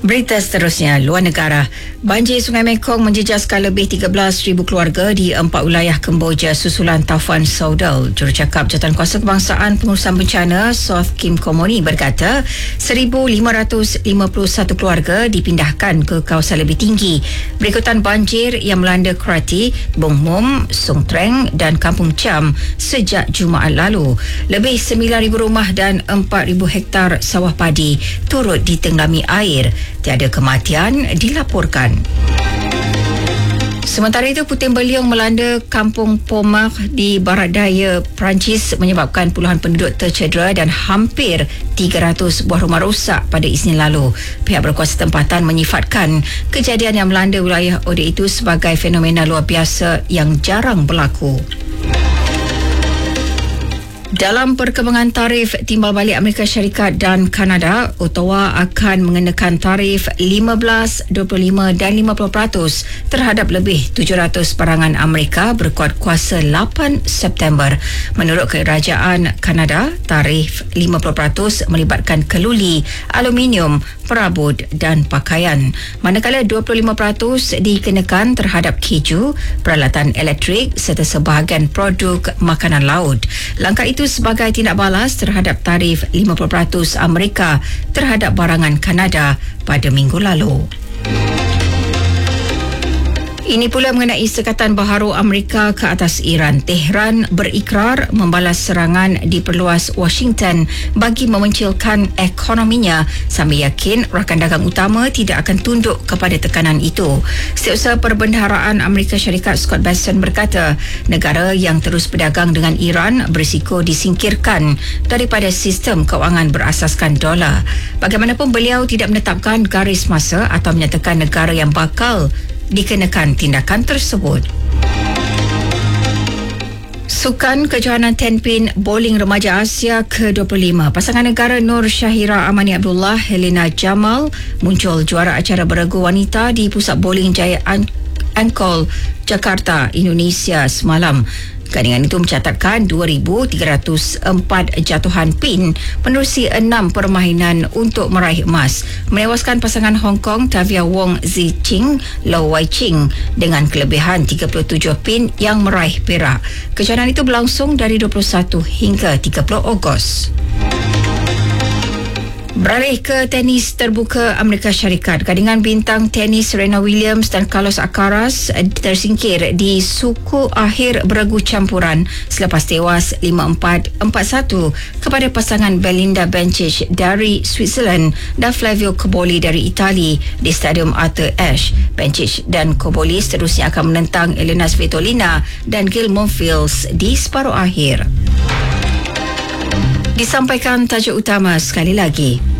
Berita seterusnya, luar negara. Banjir Sungai Mekong menjejaskan lebih 13,000 keluarga di 4 wilayah Kemboja susulan taufan Saudal. Jurucakap Jawatankuasa Kebangsaan Pengurusan Bencana, South Kim Komoni berkata, 1,551 keluarga dipindahkan ke kawasan lebih tinggi berikutan banjir yang melanda Krati, Bong Mom, Song Treng dan Kampung Cham sejak Jumaat lalu. Lebih 9,000 rumah dan 4,000 hektar sawah padi turut ditenggami air. Tiada kematian dilaporkan. Sementara itu, puting beliung melanda kampung Pomar di barat daya Perancis menyebabkan puluhan penduduk tercedera dan hampir 300 buah rumah rosak pada Isnin lalu. Pihak berkuasa tempatan menyifatkan kejadian yang melanda wilayah Ode itu sebagai fenomena luar biasa yang jarang berlaku. Dalam perkembangan tarif timbal balik Amerika Syarikat dan Kanada, Ottawa akan mengenakan tarif 15, 25 dan 50% terhadap lebih 700 barangan Amerika berkuat kuasa 8 September. Menurut Kerajaan Kanada, tarif 50% melibatkan keluli, aluminium, perabot dan pakaian. Manakala 25% dikenakan terhadap keju, peralatan elektrik serta sebahagian produk makanan laut. Langkah itu sebagai tindak balas terhadap tarif 50% Amerika terhadap barangan Kanada pada minggu lalu. Ini pula mengenai Sekatan Baharu Amerika ke atas Iran. Tehran berikrar membalas serangan diperluas Washington bagi memencilkan ekonominya sambil yakin rakan dagang utama tidak akan tunduk kepada tekanan itu. Setiausaha Perbendaharaan Amerika Syarikat Scott Bessent berkata, negara yang terus berdagang dengan Iran berisiko disingkirkan daripada sistem kewangan berasaskan dolar. Bagaimanapun, beliau tidak menetapkan garis masa atau menyatakan negara yang bakal dikenakan tindakan tersebut. Sukan Kejohanan Tenpin Bowling Remaja Asia ke-25, pasangan negara Nur Syahira Amani Abdullah Helena Jamal muncul juara acara beregu wanita di Pusat Bowling Jaya Angkol, Jakarta, Indonesia semalam. Gandingan itu mencatatkan 2,304 jatuhan pin menerusi 6 permainan untuk meraih emas, menewaskan pasangan Hong Kong Tavia Wong Ziqing Lau Wai Ching dengan kelebihan 37 pin yang meraih perak. Kejohanan itu berlangsung dari 21 hingga 30 Ogos. Beralih ke tenis terbuka Amerika Syarikat, gandingan bintang tenis Serena Williams dan Carlos Alcaraz tersingkir di suku akhir beregu campuran selepas tewas 5-4, 4-1 kepada pasangan Belinda Bencic dari Switzerland dan Flavio Cobolli dari Itali di Stadium Arthur Ashe. Bencic dan Cobolli seterusnya akan menentang Elena Svitolina dan Gail Monfils di separuh akhir. Disampaikan tajuk utama sekali lagi.